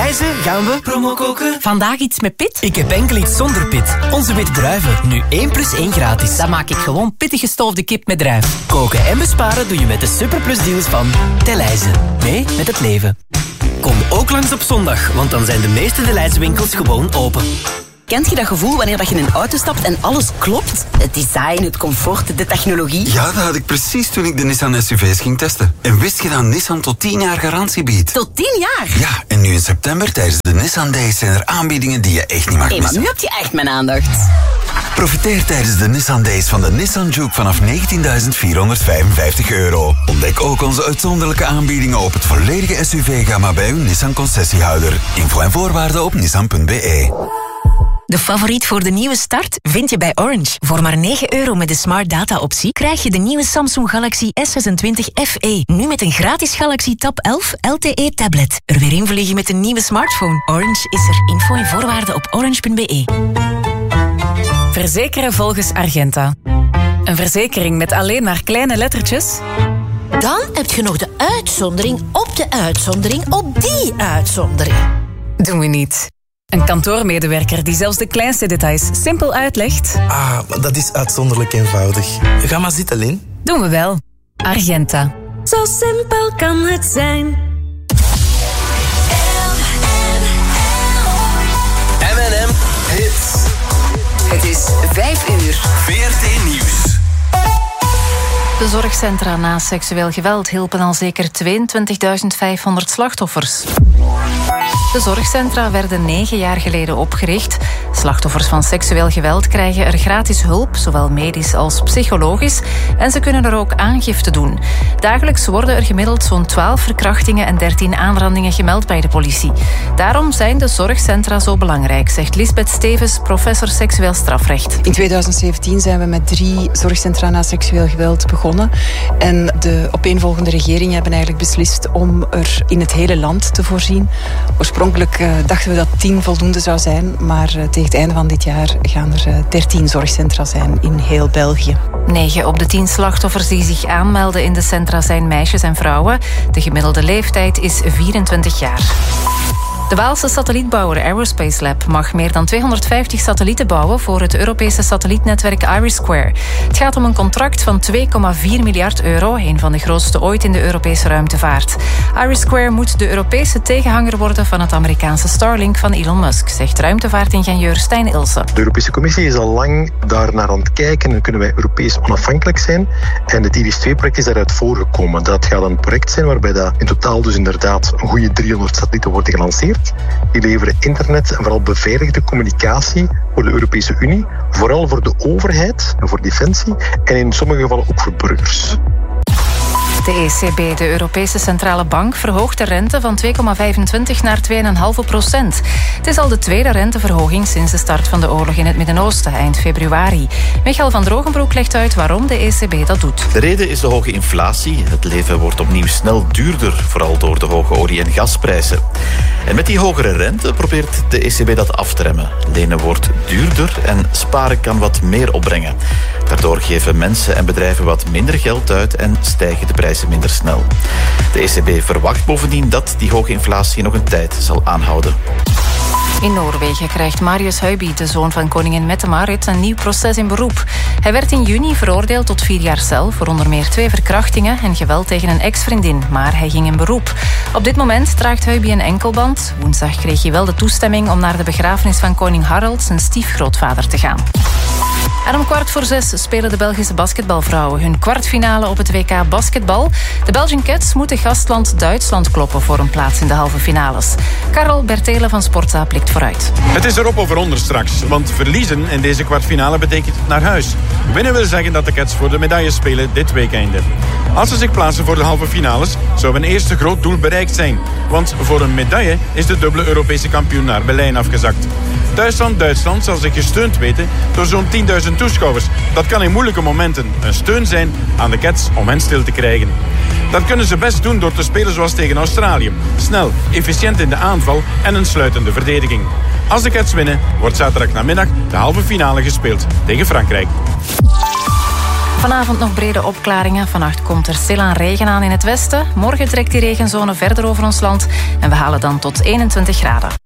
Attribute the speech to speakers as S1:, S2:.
S1: Leijzen gaan we promo koken.
S2: Vandaag iets met pit?
S1: Ik heb enkel iets zonder pit. Onze witte druiven. Nu 1 + 1 gratis.
S2: Dan maak ik gewoon pittig gestoofde kip met druif.
S1: Koken en besparen doe je met de Superplus deals van Leijzen. Mee met het leven. Kom ook langs op zondag, want dan zijn de meeste Leijzen winkels gewoon open.
S2: Kent je dat gevoel wanneer je in een auto stapt en alles klopt? Het design, het comfort, de technologie.
S3: Ja, dat had ik precies toen ik de Nissan SUV's ging testen. En wist je dat Nissan tot 10 jaar garantie biedt?
S2: Tot 10 jaar?
S3: Ja, en nu in september tijdens de Nissan Days zijn er aanbiedingen die je echt niet mag missen.
S2: Maar nu heb je echt mijn aandacht.
S3: Profiteer tijdens de Nissan Days van de Nissan Juke vanaf €19.455. Ontdek ook onze uitzonderlijke aanbiedingen op het volledige SUV-gamma bij uw Nissan concessiehouder. Info en voorwaarden op nissan.be.
S4: De favoriet voor de nieuwe start vind je bij Orange. Voor maar €9 met de Smart Data optie krijg je de nieuwe Samsung Galaxy S26 FE. Nu met een gratis Galaxy Tab 11 LTE tablet. Er weer invliegen met een nieuwe smartphone. Orange is er. Info en voorwaarden op orange.be.
S5: Verzekeren volgens Argenta. Een verzekering met alleen maar kleine lettertjes?
S6: Dan heb je nog de uitzondering op de uitzondering op die uitzondering.
S5: Doen we niet. Een kantoormedewerker die zelfs de kleinste details simpel uitlegt.
S7: Ah, dat is uitzonderlijk eenvoudig. Ga maar zitten, Lin.
S5: Doen we wel. Argenta.
S8: Zo simpel kan het zijn.
S1: M&M Hits.
S2: Het is 5:00.
S1: VRT Nieuws.
S9: De zorgcentra na seksueel geweld hielpen al zeker 22.500 slachtoffers. De zorgcentra werden 9 jaar geleden opgericht. Slachtoffers van seksueel geweld krijgen er gratis hulp, zowel medisch als psychologisch. En ze kunnen er ook aangifte doen. Dagelijks worden er gemiddeld zo'n 12 verkrachtingen en 13 aanrandingen gemeld bij de politie. Daarom zijn de zorgcentra zo belangrijk, zegt Lisbeth Stevens, professor seksueel strafrecht.
S10: In 2017 zijn we met 3 zorgcentra na seksueel geweld begonnen. En de opeenvolgende regeringen hebben eigenlijk beslist om er in het hele land te voorzien. Oorspronkelijk dachten we dat 10 voldoende zou zijn, maar tegen het einde van dit jaar gaan er 13 zorgcentra zijn in heel België.
S9: 9 op de 10 slachtoffers die zich aanmelden in de centra zijn meisjes en vrouwen. De gemiddelde leeftijd is 24 jaar. De Waalse satellietbouwer Aerospace Lab mag meer dan 250 satellieten bouwen voor het Europese satellietnetwerk IRIS². Het gaat om een contract van €2,4 miljard, een van de grootste ooit in de Europese ruimtevaart. IRIS² moet de Europese tegenhanger worden van het Amerikaanse Starlink van Elon Musk, zegt ruimtevaartingenieur Stijn Ilse.
S11: De Europese Commissie is al lang daar naar aan het kijken en kunnen wij Europees onafhankelijk zijn. En het IRIS²-project is daaruit voorgekomen. Dat gaat een project zijn waarbij dat in totaal dus inderdaad een goede 300 satellieten worden gelanceerd. Die leveren internet en vooral beveiligde communicatie voor de Europese Unie, vooral voor de overheid en voor defensie en in sommige gevallen ook voor burgers.
S9: De ECB, de Europese Centrale Bank, verhoogt de rente van 2,25 naar 2,5%. Het is al de tweede renteverhoging sinds de start van de oorlog in het Midden-Oosten, eind februari. Michael van Drogenbroek legt uit waarom de ECB dat doet.
S12: De reden is de hoge inflatie. Het leven wordt opnieuw snel duurder, vooral door de hoge olie- en gasprijzen. En met die hogere rente probeert de ECB dat af te remmen. Lenen wordt duurder en sparen kan wat meer opbrengen. Daardoor geven mensen en bedrijven wat minder geld uit en stijgen de prijzen minder snel. De ECB verwacht bovendien dat die hoge inflatie nog een tijd zal aanhouden.
S9: In Noorwegen krijgt Marius Høiby, de zoon van koningin Mette-Marit, een nieuw proces in beroep. Hij werd in juni veroordeeld tot 4 jaar cel voor onder meer 2 verkrachtingen en geweld tegen een ex-vriendin, maar hij ging in beroep. Op dit moment draagt Høiby een enkelband. Woensdag kreeg hij wel de toestemming om naar de begrafenis van koning Harald, zijn stiefgrootvader, te gaan. En om 5:15 spelen de Belgische basketbalvrouwen hun kwartfinale op het WK basketbal. De Belgian Cats moeten gastland Duitsland kloppen voor een plaats in de halve finales. Karel Bertelen van Sportza blikt vooruit.
S13: Het is erop of eronder straks, want verliezen in deze kwartfinale betekent naar huis. Winnen wil zeggen dat de Cats voor de medailles spelen dit weekende. Als ze zich plaatsen voor de halve finales, zou een eerste groot doel bereikt zijn. Want voor een medaille is de dubbele Europese kampioen naar Berlijn afgezakt. Duitsland zal zich gesteund weten door zo'n 10.000 toeschouwers. Dat kan in moeilijke momenten een steun zijn aan de Cats om hen stil te krijgen. Dat kunnen ze best doen door te spelen zoals tegen Australië. Snel, efficiënt in de aanval en een sluitende verdediging. Als de Cats winnen, wordt zaterdag namiddag de halve finale gespeeld tegen Frankrijk.
S9: Vanavond nog brede opklaringen. Vannacht komt er stilaan regen aan in het westen. Morgen trekt die regenzone verder over ons land. En we halen dan tot 21 graden.